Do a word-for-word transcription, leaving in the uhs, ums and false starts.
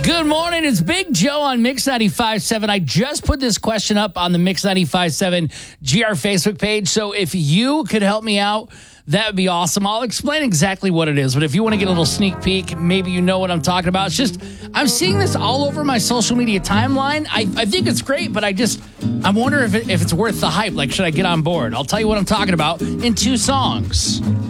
Good morning. It's Big Joe on Mix ninety-five point seven. I just put this question up on the Mix ninety-five point seven G R Facebook page. So if you could help me out, that would be awesome. I'll explain exactly what it is. But if you want to get a little sneak peek, maybe you know what I'm talking about. It's just, I'm seeing this all over my social media timeline. I, I think it's great, but I just, I'm wondering if, it, if it's worth the hype. Like, should I get on board? I'll tell you what I'm talking about in two songs.